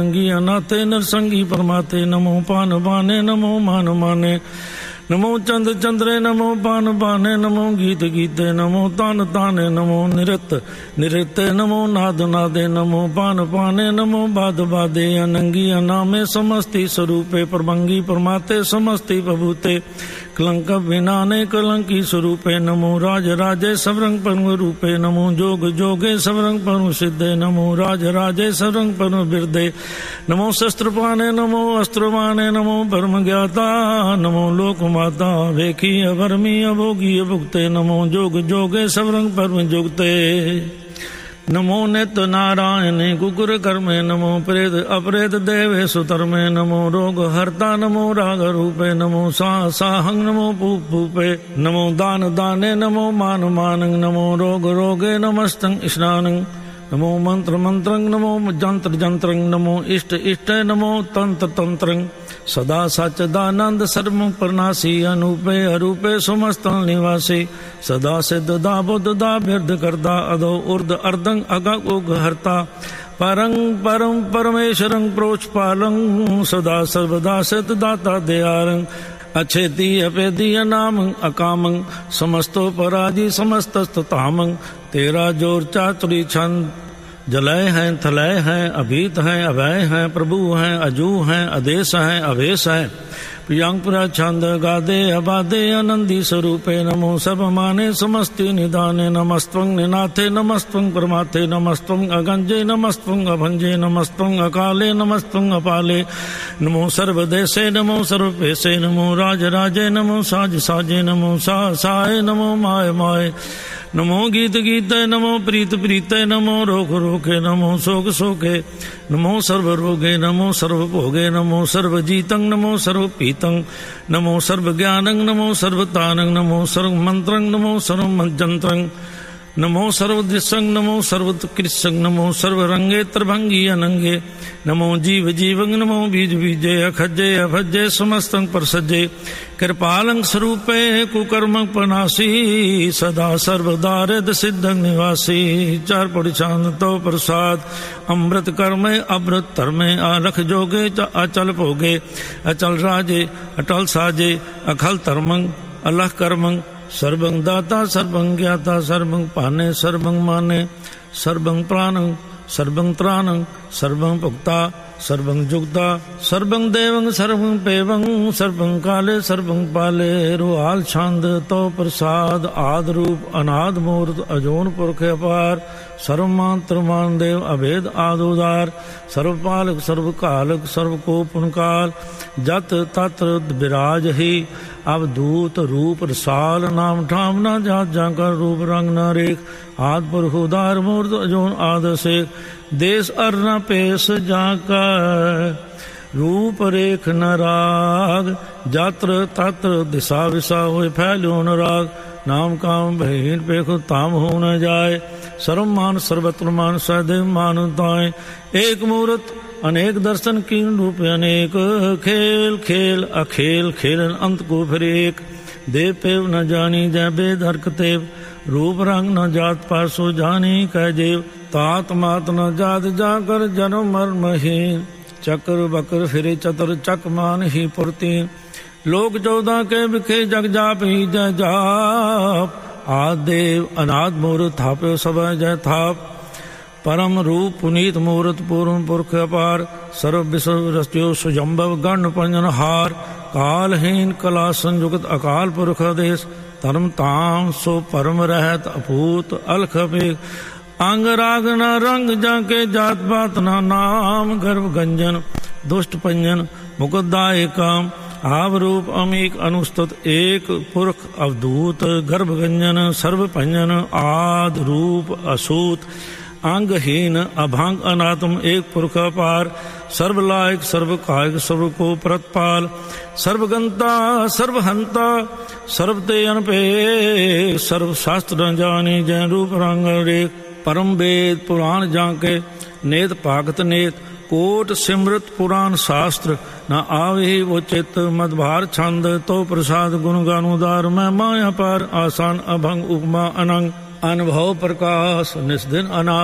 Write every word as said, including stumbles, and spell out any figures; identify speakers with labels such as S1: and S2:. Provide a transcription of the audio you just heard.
S1: संगी अनाथे नरसंगी परमाते नमो पान बाने नमो मान माने नमो चंद चंद्रे नमो पान बाने नमो गीत गीते नमो तान ताने नमो निरत निरते नमो नाद नादे नमो पान पाने नमो बाद बादे अनंगी अनामे समस्ति स्वरूपे प्रभंगी परमाते समस्ति प्रभुते कलंक विनाने कलंकी स्वरूपे नमो राज राजे सबरंग परम रूपे नमो जोग जोगे सबरंग परम सिद्धे नमो राज राजे सबरंग परम बिरदे नमो शस्त्र पाने नमो अस्त्र पाने नमो परम ज्ञाता नमो लोक माता वेखी अभरमी अभोगी अभुक्ते नमो जोग जोगे सबरंग परम जुगते नमो नित्य नारायणे कुकुर कर्मे नमो प्रेत अप्रेत देवे सुतर्मे नमो रोग हर्ता नमो राग रूपे नमो सा साहंग नमो पूप पूपे नमो दान दाने नमो मान मानंग नमो रोग रोगे नमस्तंग स्नानं नमो मंत्र मंत्रंग नमो जंत्र जंत्रंग नमो इष्ट इष्ट नमो तंत्र तंत्रंग सदा सच्चिदानंद सर्व प्रनाशी अनूपे अरूपे समस्त निवासी सदा सिद्ध दा बुद्ध दा बिरद करदा अदो उर्द अर्दंग अगग उग हरता परं परम परमेश्वरं प्रोच पालं सदा सर्वदा सिद्ध दाता दयारं अच्छेति अपेदी अनामं अकामं समस्तो पराजी समस्तस्ततामं तेरा जोर चातुरी छंद जलय हैं थलय हैं अभीत हैं अभय हैं प्रभु हैं अजू हैं आदेश हैं अवेश हैं प्रियंग पुरा छंद गादे अबादे आनंदी स्वरूपे नमो सब माने समस्ति निदाने नमस्त्वं निनाथे नमस्त्वं परमाथे नमस्त्वं अगंजे नमस्त्वं अभंजे नमस्त्वं अकाले नमस्त्वं अपाले नमो सर्वदेशे नमो सर्वपेशे नमो राज राजे नमो साज साजे नमो सा साय नमो माय माय नमो गीत गीते नमो प्रीत प्रीते नमो रोग रोगे नमो शोक शोके नमो सर्व रोगे नमो सर्व भोगे नमो सर्व जीतं नमो सर्व पीतं नमो सर्व ज्ञानं नमो सर्वतानं नमो सर्व मंत्रं नमो सर्व मंत्रं नमो सर्वदृशं नमो सर्वकृशं नमो सर्वरंगे त्रिभंगी अनंगे नमो जीव जीवं नमो बीज बीजे अखजे अभजे समस्तं परसजे कृपालं स्वरूपे कुकर्म पनासी सदा सर्वदारिद सिद्धं निवासी चार पड़ी चांद तो प्रसाद अमृत कर्मे अमृत धर्मे आलख जोगे अचल भोगे अचल राजे अटल साजे अखल धर्मं अलख कर्मं सर्वं दाता सर्वं ज्ञाता सर्वं पाने सर्वं माने सर्वं प्राणं सर्वं त्राणं सर्वं भुक्ता सर्वं जुक्ता सर्वं देवं सर्वं पेवं सर्वं काले सर्वं पाले रुहाल छंद तो प्रसाद आद रूप अनाद मूर्त अजोन पुरख अपार सर्वमात्र मान देव अभेद आदोदार सर्वपालक सर्वकालक सर्वकोपन काल जत तत्र विराज ही अवधूत रूप रसाल नाम ठाम न जात जाकर रूप रंग न रेख आद पुरख उदार मूर्त अजोन आद से देश अर न पेश जाकर रूप रेख न राग जात्र तत्र दिशा विशा हो फैलो न राग नाम काम भहीन पेख ताम हो न जाए सर्वमान सर्वत्र मान सदैव मानुताएं एक मूर्त अनेक दर्शन कीन रूप अनेक खेल खेल अखेल खेलन अंत को फिर एक देव पेव न जानी जय बेद हरकतेव रूप रंग न जात पासो जानी कह जेव तात मात न जात जाकर जन्म मर्महीन चक्र बकर फिरे चतर चक मान ही पुरती लोक चौदह के बिखे जग जाप ही जय जाप आदेव अनाद मूर्त थापे सब जय थाप परम रूप पुनीत मूर्त पूर्ण पुरख अपार सर्व विश्व रस्यो सुजम्भव गण पंजन हार कालहीन कला संयुक्त अकाल पुरख आदेश धर्म ताम सो परम रहत अपूत अलख अपेख अंग राग न रंग जाके जात पात न नाम गर्भ गंजन दुष्ट पंजन मुकुदाय काम आव रूप अमीक अनुस्तुत एक पुरख अवधूत गर्भ गंजन सर्व पंजन आद रूप असूत अंगहीन अभांग अनात्म एक पुरख अपार सर्वलायक सर्व कायक सर्व को प्रतपाल सर्वगंता सर्वहंता सर्वते अनपे सर्व शास्त्र न जानी जय रूप रंग रेख परम वेद पुराण जाके नेत पाकत नेत कोट सिमृत पुराण शास्त्र न आवे वो चित्त मदभार छंद तो प्रसाद गुण गानुदार मैं माया पार आसान अभंग उपमा अनंग अनुभव प्रकाश निस्दिन अना